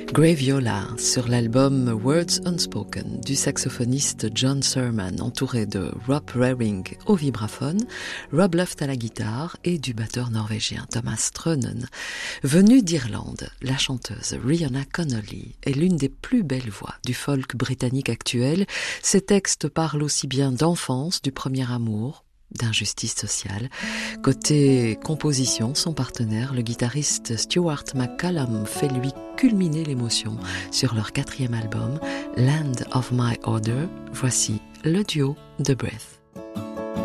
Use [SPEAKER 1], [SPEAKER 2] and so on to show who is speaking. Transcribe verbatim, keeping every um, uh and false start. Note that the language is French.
[SPEAKER 1] Graviola sur l'album Words Unspoken du saxophoniste John Surman, entouré de Rob Raring au vibraphone, Rob Luft à la guitare et du batteur norvégien Thomas Strønen. Venue d'Irlande, la chanteuse Rihanna Connolly est l'une des plus belles voix du folk britannique actuel. Ses textes parlent aussi bien d'enfance, du premier amour, d'injustice sociale. Côté composition, son partenaire, le guitariste Stuart McCallum, fait lui culminer l'émotion sur leur quatrième album, Land of My Order. Voici le duo The Breath.